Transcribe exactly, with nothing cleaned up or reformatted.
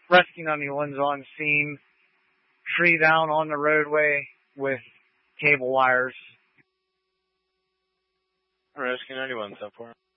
Rescue ninety-one's on scene. Tree down on the roadway with cable wires. Rescue ninety-one, so far.